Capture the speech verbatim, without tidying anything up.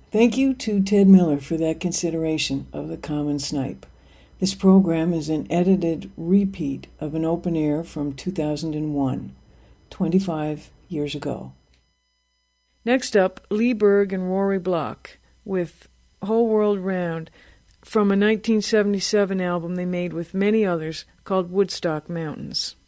Thank you to Ted Miller for that consideration of the common snipe. This program is an edited repeat of an open air from two thousand one, twenty-five years ago. Next up, Lee Berg and Rory Block with Whole World Round from a nineteen seventy-seven album they made with many others called Woodstock Mountains.